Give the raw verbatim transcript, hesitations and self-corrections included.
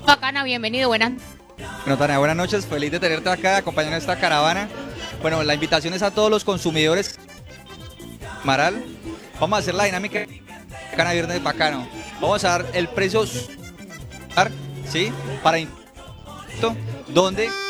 Bacana, bienvenido, buenas. Bueno, Tania, buenas noches, feliz de tenerte acá, acompañando esta caravana. Bueno, la invitación es a todos los consumidores. Maral, vamos a hacer la dinámica Bacana Viernes Bacano. Vamos a dar el precio, ¿sí? Para donde